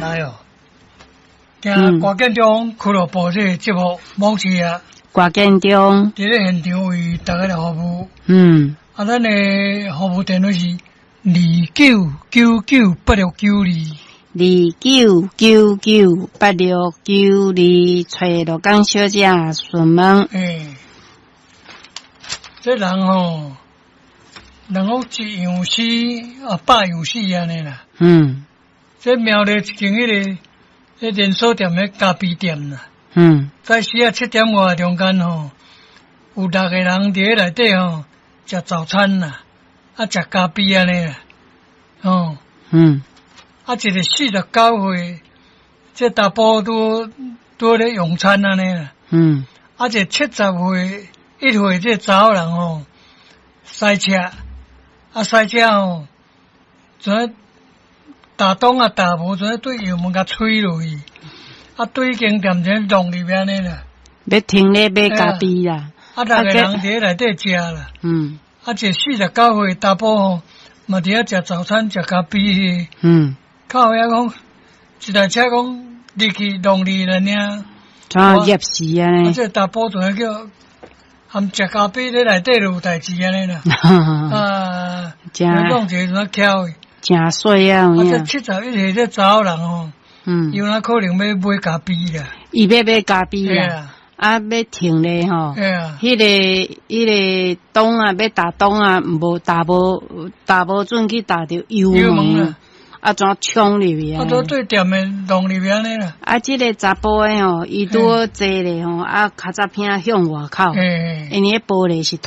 来哦，今挂建中俱乐部这个节目目前啊， 挂建中伫咧现场为大家来服务。咱的服务电话是29998692。 29998692，找罗江小姐询问。 这人吼，人讲一样死啊，百样死安尼啦。这苗栗一间迄个连锁店迄咖啡店啦。在7点外中间吼，有6个人伫内底吼食早餐啦，啊食咖啡安尼啦，啊，一个49岁，这大埔都咧用餐安尼啦。啊，一个70岁1岁这查某人吼，塞车，啊塞车吼，阵打东啊打无，阵对油门甲吹落去，啊对间店前弄入安尼啦。 要停咧买咖啡啦。 啊，6个人伫内底食啦。啊，一个49岁大埔吼，嘛伫遐食早餐食咖啡。靠遐讲，一台车讲入去弄去了呢。 热死啊！ 啊，这大埔阵叫含食咖啡咧内底有代志安尼啦。啊，讲一个怎巧的。 真水啊！ 啊，这71岁这查某人吼，伊有哪可能要买咖啡啦？ 伊要买咖啡啦。啊，要停咧吼，迄个档啊，要打档啊，无打无准去打着油门啊，怎冲入去啊？ 啊，都对店的弄入去安尼啦。啊， 这个查甫的吼，伊拄好坐咧吼，啊，较早片向外口，因为玻璃是